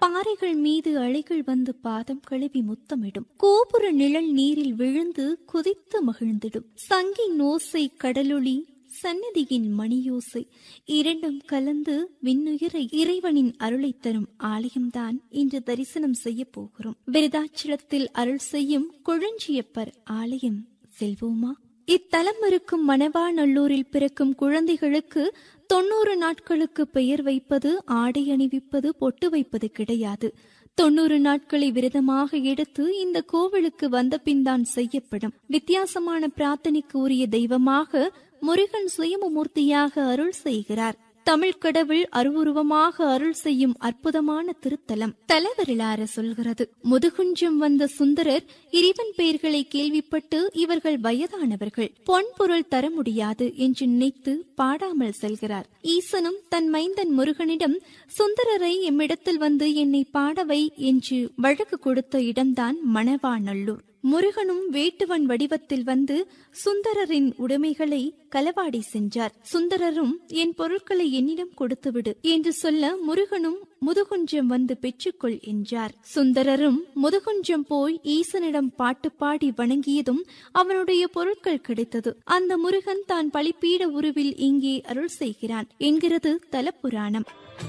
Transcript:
பாறைகள் மீது அலைகள் வந்து பாதம் கழுவி முத்தமிடும். கோபுர நிழல் நீரில் விழுந்து குதித்து மகிழ்ந்திடும். சங்கின் ஓசை, கடலொளி, சந்நிதியின் மணியோசை இரண்டும் கலந்து விண்ணுயிர இறைவனின் அருளை தரும் ஆலயம்தான் இன்று தரிசனம் செய்ய போகிறோம். விருதாச்சலத்தில் அருள் செய்யும் கொழுஞ்சியப்பர் ஆலயம் செல்வோமா? இத்தலம் இருக்கும் மணவாநல்லூரில் பிறக்கும் குழந்தைகளுக்கு 90 நாட்களுக்கு பெயர் வைப்பது, ஆடை அணிவிப்பது, பொட்டு வைப்பது கிடையாது. 90 நாட்களை விரதமாக எடுத்து இந்த கோவிலுக்கு வந்த பின்தான் செய்யப்படும். வித்தியாசமான பிரார்த்தனைக்கு உரிய தெய்வமாக முருகன் சுயமூர்த்தியாக அருள் செய்கிறார். தமிழ் கடவுள் அருவுருவமாக அருள் செய்யும் அற்புதமான திருத்தலம். தலவரலாறு சொல்கிறது. முதுகுஞ்சம் வந்த சுந்தரர் இறைவன் பெயர்களை கேள்விப்பட்டு இவர்கள் வயதானவர்கள், பொன் பொருள் தர முடியாது என்று நினைத்து பாடாமல் செல்கிறார். ஈசனும் தன் மைந்தன் முருகனிடம் சுந்தரரை எம்மிடத்தில் வந்து என்னை பாடவை என்று வழக்கு கொடுத்த இடம்தான் மணவாநல்லூர். முருகனும் வேட்டுவன் வடிவத்தில் வந்து சுந்தரரின் உடைமைகளை களவாடி சென்றார். சுந்தரரும் என் பொருட்களை என்னிடம் கொடுத்துவிடு என்று சொல்ல முருகனும் முதுகுஞ்சம் வந்து பெற்றுக்கொள் என்றார். சுந்தரரும் முதுகுஞ்சம் போய் ஈசனிடம் பாட்டு பாடி வணங்கியதும் அவனுடைய பொருட்கள் கிடைத்தது. அந்த முருகன் தான் பலிப்பீட உருவில் இங்கே அருள் செய்கிறான் என்கிறது தலப்புராணம்.